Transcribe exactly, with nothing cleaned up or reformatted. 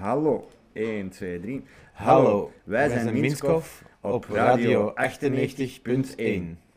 Hallo, één, twee, drie. Hallo, wij zijn Minskov op Radio achtennegentig punt één.